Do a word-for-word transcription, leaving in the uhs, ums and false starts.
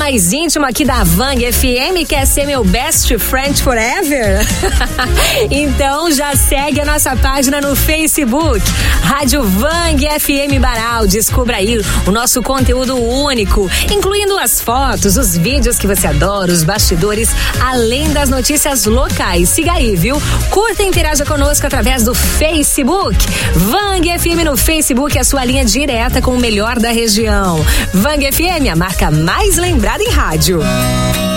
mais íntimo aqui da Vang F M. Quer ser meu best friend forever? Então já segue a nossa página no Facebook, Rádio Vang F M Baral. Descubra aí o nosso conteúdo único, incluindo as fotos, os vídeos que você adora, os bastidores, além das notícias locais. Siga aí, viu? Curta e interaja conosco através do Facebook. Vang F M no Facebook, a sua linha direta com o melhor da região. Vang F M, a marca mais lembrada em rádio.